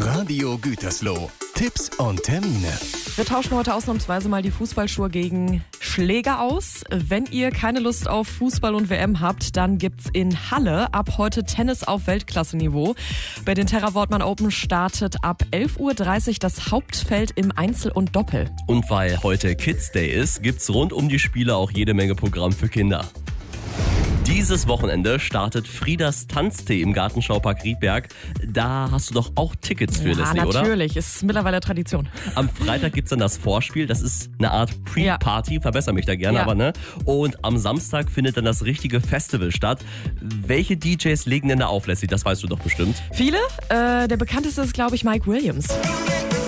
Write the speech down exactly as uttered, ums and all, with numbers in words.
Radio Gütersloh. Tipps und Termine. Wir tauschen heute ausnahmsweise mal die Fußballschuhe gegen Schläger aus. Wenn ihr keine Lust auf Fußball und W M habt, dann gibt's in Halle ab heute Tennis auf Weltklasse-Niveau. Bei den Terra Wortmann Open startet ab elf Uhr dreißig das Hauptfeld im Einzel und Doppel. Und weil heute Kids Day ist, gibt's rund um die Spiele auch jede Menge Programm für Kinder. Dieses Wochenende startet Friedas Tanztee im Gartenschaupark Riedberg. Da hast du doch auch Tickets für, ja, Leslie, oder? natürlich. Ist mittlerweile Tradition. Am Freitag gibt's dann das Vorspiel. Das ist eine Art Pre-Party. Verbessere mich da gerne, Ja. aber ne? Und am Samstag findet dann das richtige Festival statt. Welche D Js legen denn da auf, Leslie? Das weißt du doch bestimmt. Viele. Äh, der bekannteste ist, glaube ich, Mike Williams.